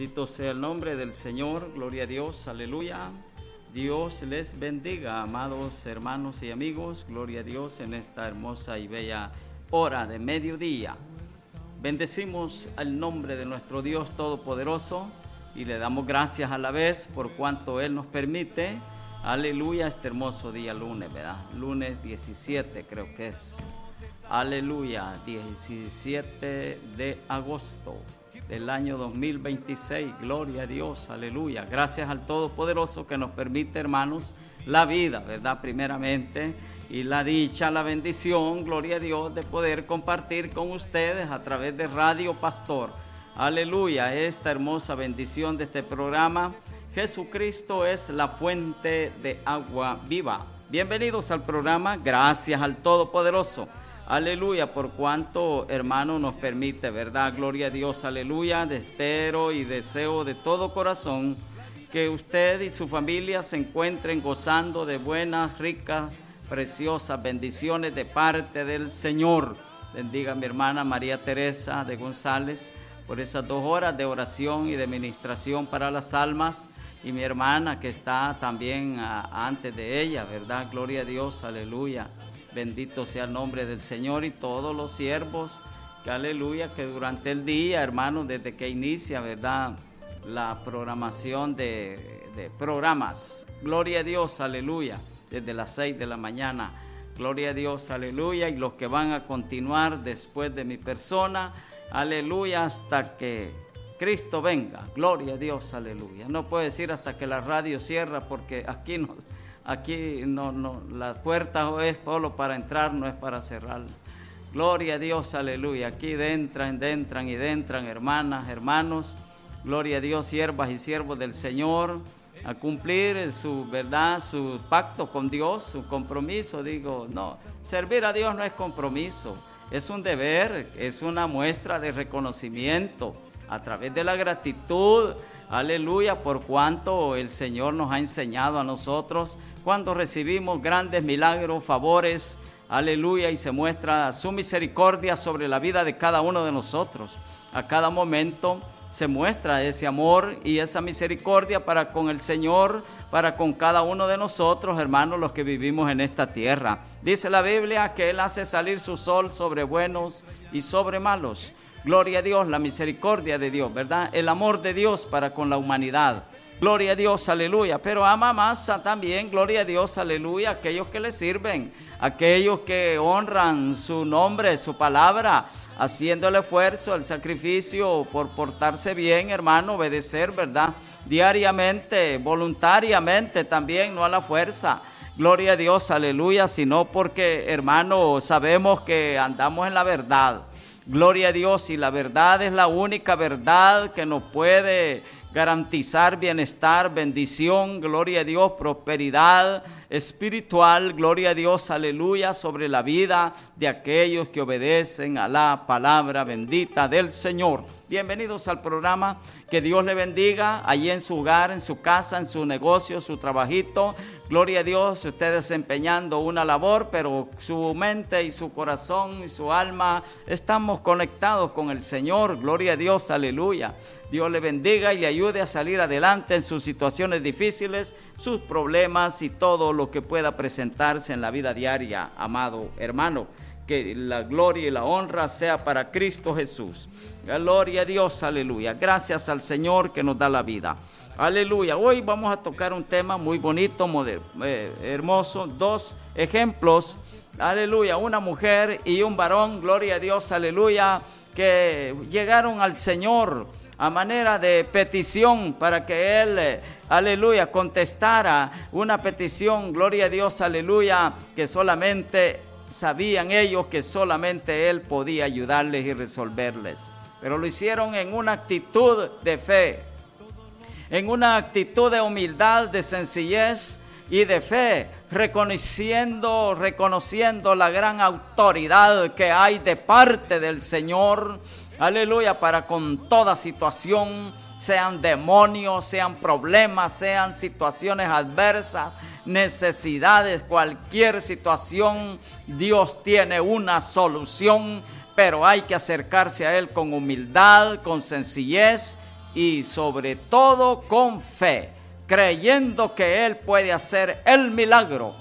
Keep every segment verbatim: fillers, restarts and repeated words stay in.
Bendito sea el nombre del Señor, gloria a Dios, aleluya. Dios les bendiga, amados hermanos y amigos, gloria a Dios en esta hermosa y bella hora de mediodía. Bendecimos al nombre de nuestro Dios Todopoderoso y le damos gracias a la vez por cuanto Él nos permite, aleluya, este hermoso día lunes, ¿verdad? Lunes diecisiete creo que es, aleluya, diecisiete de agosto del año dos mil veintiséis, gloria a Dios, aleluya. Gracias al Todopoderoso que nos permite, hermanos, la vida, ¿verdad? Primeramente, y la dicha, la bendición, gloria a Dios, de poder compartir con ustedes a través de Radio Pastor, aleluya, esta hermosa bendición de este programa. Jesucristo es la fuente de agua viva. Bienvenidos al programa, gracias al Todopoderoso. Aleluya, por cuanto, hermano, nos permite, ¿verdad? Gloria a Dios, aleluya. Espero y deseo de todo corazón que usted y su familia se encuentren gozando de buenas, ricas, preciosas bendiciones de parte del Señor. Bendiga a mi hermana María Teresa de González por esas dos horas de oración y de ministración para las almas. Y mi hermana que está también a, antes de ella, ¿verdad? Gloria a Dios, aleluya. Bendito sea el nombre del Señor y todos los siervos, que aleluya, que durante el día, hermano, desde que inicia, ¿verdad?, la programación de, de programas, gloria a Dios, aleluya, desde las seis de la mañana, gloria a Dios, aleluya, y los que van a continuar después de mi persona, aleluya, hasta que Cristo venga, gloria a Dios, aleluya. No puedo decir hasta que la radio cierra, porque aquí no... Aquí no, no, la puerta es solo para entrar, no es para cerrar. Gloria a Dios, aleluya. Aquí entran, entran y entran hermanas, hermanos. Gloria a Dios, siervas y siervos del Señor, a cumplir su verdad, su pacto con Dios, su compromiso. Digo, no, servir a Dios no es compromiso, es un deber, es una muestra de reconocimiento a través de la gratitud. Aleluya, por cuanto el Señor nos ha enseñado a nosotros cuando recibimos grandes milagros, favores, aleluya, y se muestra su misericordia sobre la vida de cada uno de nosotros. A cada momento se muestra ese amor y esa misericordia para con el Señor, para con cada uno de nosotros, hermanos, los que vivimos en esta tierra. Dice la Biblia que Él hace salir su sol sobre buenos y sobre malos. Gloria a Dios, la misericordia de Dios, ¿verdad? El amor de Dios para con la humanidad. Gloria a Dios, aleluya. Pero ama más también, gloria a Dios, aleluya, aquellos que le sirven, aquellos que honran su nombre, su palabra, haciendo el esfuerzo, el sacrificio por portarse bien, hermano, obedecer, ¿verdad? Diariamente, voluntariamente también, no a la fuerza. Gloria a Dios, aleluya, sino porque, hermano, sabemos que andamos en la verdad. Gloria a Dios, y la verdad es la única verdad que nos puede garantizar bienestar, bendición, gloria a Dios, prosperidad espiritual, gloria a Dios, aleluya, sobre la vida de aquellos que obedecen a la palabra bendita del Señor. Bienvenidos al programa, que Dios le bendiga allí en su hogar, en su casa, en su negocio, su trabajito. Gloria a Dios, usted desempeñando una labor, pero su mente y su corazón y su alma estamos conectados con el Señor. Gloria a Dios, aleluya. Dios le bendiga y le ayude a salir adelante en sus situaciones difíciles, sus problemas y todo lo que pueda presentarse en la vida diaria, amado hermano. Que la gloria y la honra sea para Cristo Jesús. Gloria a Dios, aleluya. Gracias al Señor que nos da la vida. Aleluya. Hoy vamos a tocar un tema muy bonito, moderno, eh, hermoso. Dos ejemplos. Aleluya. Una mujer y un varón. Gloria a Dios. Aleluya. Que llegaron al Señor a manera de petición para que Él, eh, aleluya, contestara una petición. Gloria a Dios. Aleluya. Que solamente sabían ellos que solamente Él podía ayudarles y resolverles. Pero lo hicieron en una actitud de fe, en una actitud de humildad, de sencillez y de fe, reconociendo, reconociendo la gran autoridad que hay de parte del Señor, aleluya, para con toda situación, sean demonios, sean problemas, sean situaciones adversas, necesidades, cualquier situación, Dios tiene una solución, pero hay que acercarse a Él con humildad, con sencillez y sobre todo con fe, creyendo que Él puede hacer el milagro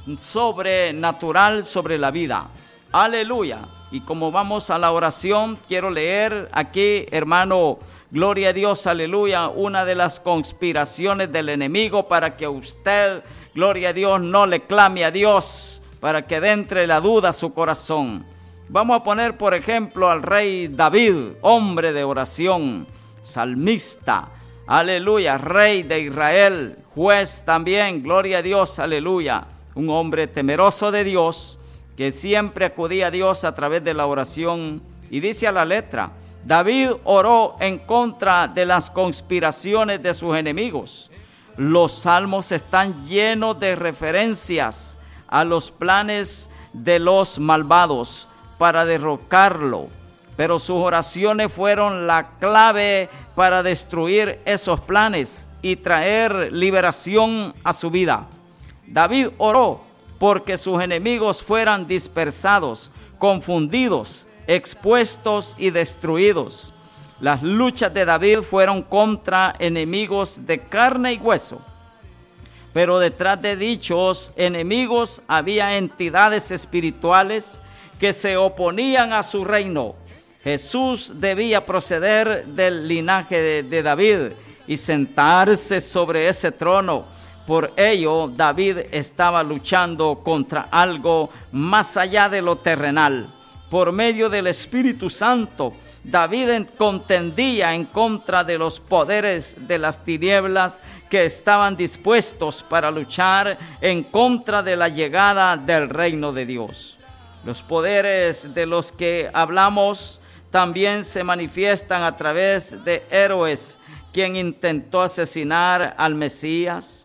sobrenatural sobre la vida. Aleluya. Y como vamos a la oración, quiero leer aquí, hermano, gloria a Dios, aleluya, una de las conspiraciones del enemigo para que usted, gloria a Dios, no le clame a Dios, para que entre la duda a su corazón. Vamos a poner, por ejemplo, al rey David, hombre de oración, salmista, aleluya, rey de Israel, juez también, gloria a Dios, aleluya, un hombre temeroso de Dios, que siempre acudía a Dios a través de la oración. Y dice a la letra, David oró en contra de las conspiraciones de sus enemigos. Los salmos están llenos de referencias a los planes de los malvados para derrocarlo, pero sus oraciones fueron la clave para destruir esos planes y traer liberación a su vida. David oró porque sus enemigos fueran dispersados, confundidos, expuestos y destruidos. Las luchas de David fueron contra enemigos de carne y hueso, pero detrás de dichos enemigos había entidades espirituales que se oponían a su reino. Jesús debía proceder del linaje de, de David y sentarse sobre ese trono. Por ello, David estaba luchando contra algo más allá de lo terrenal. Por medio del Espíritu Santo, David contendía en contra de los poderes de las tinieblas que estaban dispuestos para luchar en contra de la llegada del reino de Dios. Los poderes de los que hablamos también se manifiestan a través de héroes, quien intentó asesinar al Mesías.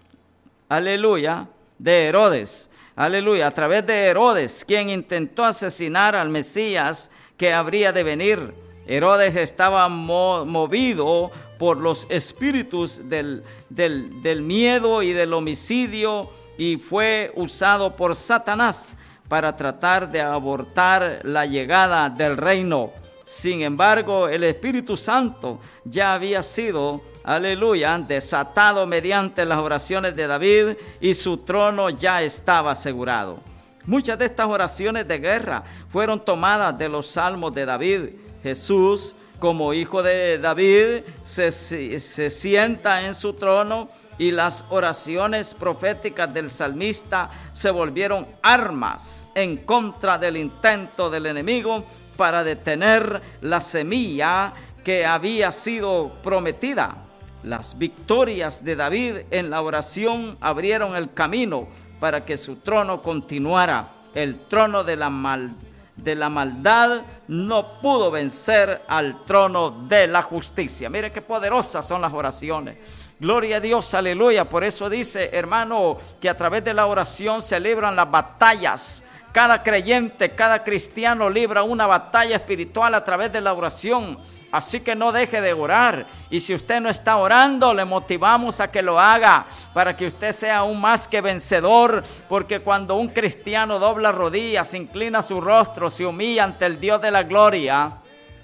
Aleluya, de Herodes, aleluya, a través de Herodes, quien intentó asesinar al Mesías que habría de venir. Herodes estaba mo- movido por los espíritus del, del, del miedo y del homicidio y fue usado por Satanás para tratar de abortar la llegada del reino. Sin embargo, el Espíritu Santo ya había sido, aleluya, desatado mediante las oraciones de David y su trono ya estaba asegurado. Muchas de estas oraciones de guerra fueron tomadas de los salmos de David. Jesús, como hijo de David, se, se, se sienta en su trono y las oraciones proféticas del salmista se volvieron armas en contra del intento del enemigo para detener la semilla que había sido prometida. Las victorias de David en la oración abrieron el camino para que su trono continuara. El trono de la, mal, de la maldad no pudo vencer al trono de la justicia. Mire qué poderosas son las oraciones. Gloria a Dios, aleluya. Por eso dice, hermano, que a través de la oración se libran las batallas. Cada creyente, cada cristiano libra una batalla espiritual a través de la oración. Así que no deje de orar. Y si usted no está orando, le motivamos a que lo haga para que usted sea aún más que vencedor. Porque cuando un cristiano dobla rodillas, inclina su rostro, se humilla ante el Dios de la gloria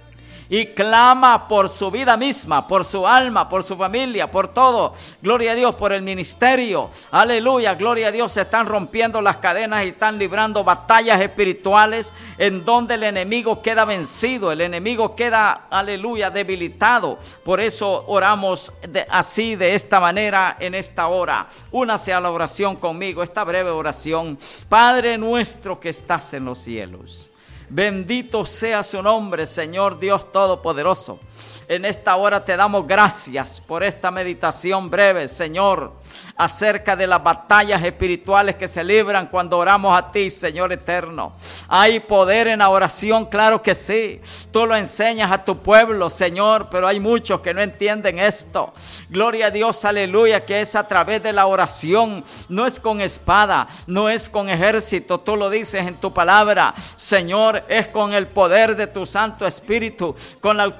y clama por su vida misma, por su alma, por su familia, por todo. Gloria a Dios, por el ministerio. Aleluya, gloria a Dios. Se están rompiendo las cadenas y están librando batallas espirituales en donde el enemigo queda vencido. El enemigo queda, aleluya, debilitado. Por eso oramos de, así, de esta manera, en esta hora. Únase a la oración conmigo, esta breve oración. Padre nuestro que estás en los cielos, bendito sea su nombre, Señor Dios Todopoderoso. En esta hora te damos gracias por esta meditación breve, Señor, acerca de las batallas espirituales que se libran cuando oramos a ti, Señor eterno. Hay poder en la oración, claro que sí. Tú lo enseñas a tu pueblo, Señor, pero hay muchos que no entienden esto. Gloria a Dios, aleluya, que es a través de la oración. No es con espada, no es con ejército. Tú lo dices en tu palabra, Señor, es con el poder de tu Santo Espíritu, con la autoridad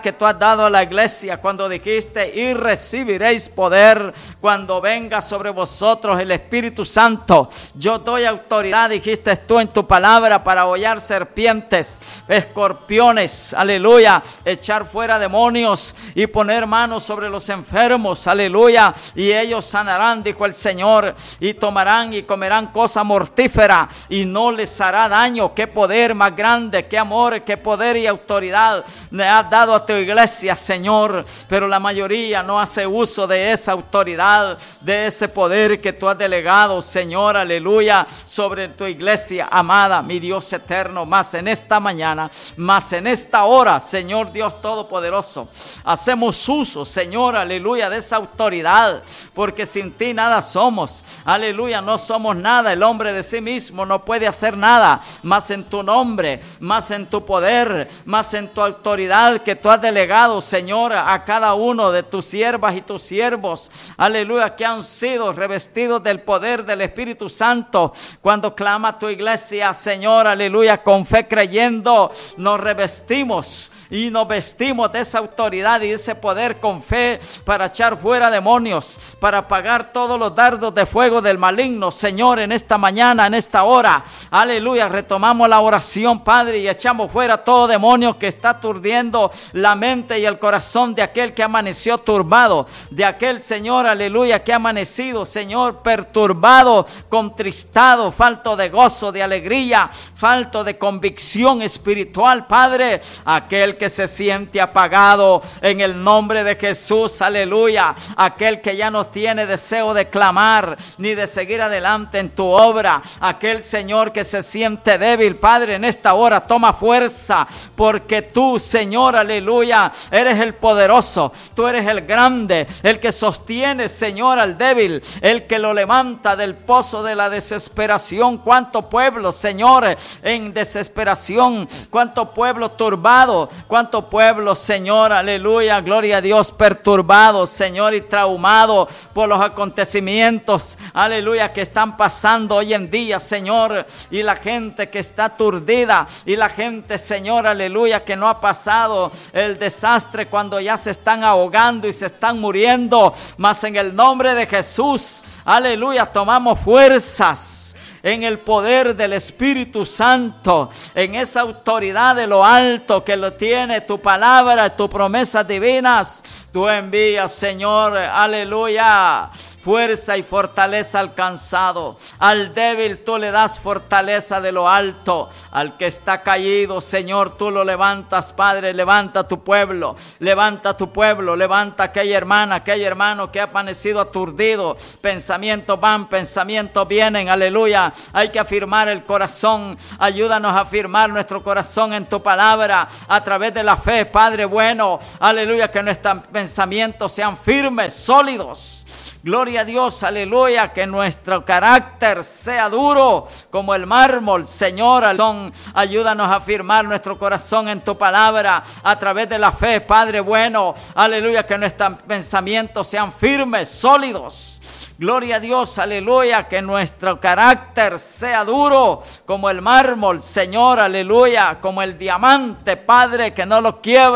que tú has dado a la iglesia cuando dijiste: y recibiréis poder cuando venga sobre vosotros el Espíritu Santo. Yo doy autoridad, dijiste tú en tu palabra, para hollar serpientes, escorpiones, aleluya, echar fuera demonios y poner manos sobre los enfermos, aleluya, y ellos sanarán, dijo el Señor, y tomarán y comerán cosa mortífera y no les hará daño. Qué poder más grande, qué amor, qué poder y autoridad le has dado a tu iglesia, Señor, pero la mayoría no hace uso de esa autoridad, de ese poder que tú has delegado, Señor, aleluya, sobre tu iglesia amada, mi Dios eterno. Más en esta mañana, más en esta hora, Señor Dios Todopoderoso, hacemos uso, Señor, aleluya, de esa autoridad, porque sin ti nada somos, aleluya, no somos nada. El hombre de sí mismo no puede hacer nada, más en tu nombre, más en tu poder, más en tu autoridad que tú has delegado, Señor, a cada uno de tus siervas y tus siervos, aleluya, que han sido revestidos del poder del Espíritu Santo. Cuando clama tu iglesia, Señor, aleluya, con fe creyendo, nos revestimos y nos vestimos de esa autoridad y ese poder con fe para echar fuera demonios, para apagar todos los dardos de fuego del maligno. Señor, en esta mañana, en esta hora, aleluya, retomamos la oración, Padre, y echamos fuera todo demonio que está aturdiendo la mente y el corazón de aquel que amaneció turbado, de aquel, Señor, aleluya, que ha amanecido, Señor, perturbado, contristado, falto de gozo, de alegría, falto de convicción espiritual, Padre, aquel que se siente apagado, en el nombre de Jesús, aleluya, aquel que ya no tiene deseo de clamar ni de seguir adelante en tu obra, aquel, Señor, que se siente débil, Padre, en esta hora toma fuerza, porque tú, Señor, aleluya, eres el poderoso, tú eres el grande, el que sostiene, Señor, al débil, el que lo levanta del pozo de la desesperación. Cuánto pueblo, Señor, en desesperación, cuánto pueblo turbado, cuánto pueblo, Señor, aleluya, gloria a Dios, perturbado, Señor, y traumado por los acontecimientos, aleluya, que están pasando hoy en día, Señor, y la gente que está aturdida, y la gente, Señor, aleluya, que no ha pasado el desastre cuando ya se están ahogando y se están muriendo, mas en el nombre de Jesús, aleluya, tomamos fuerzas en el poder del Espíritu Santo, en esa autoridad de lo alto que lo tiene tu palabra, tus promesas divinas. Tú envías, Señor, aleluya, fuerza y fortaleza al cansado. Al débil tú le das fortaleza de lo alto. Al que está caído, Señor, tú lo levantas, Padre. Levanta tu pueblo, levanta tu pueblo, levanta aquella hermana, aquel hermano que ha amanecido aturdido. Pensamientos van, pensamientos vienen, aleluya. Hay que afirmar el corazón. Ayúdanos a afirmar nuestro corazón en tu palabra a través de la fe, Padre bueno, aleluya, que nuestros pensamientos sean firmes, sólidos. Gloria a Dios, aleluya, que nuestro carácter sea duro como el mármol, Señor. Ayúdanos a afirmar nuestro corazón en tu palabra a través de la fe, Padre bueno, aleluya, que nuestros pensamientos sean firmes, sólidos. Gloria a Dios, aleluya, que nuestro carácter sea duro como el mármol, Señor, aleluya, como el diamante, Padre, que no lo quiebra.